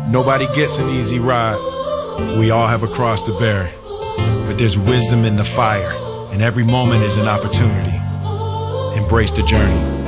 Nobody gets an easy ride. We all have a cross to bear. But there's wisdom in the fire, and every moment is an opportunity. Embrace the journey.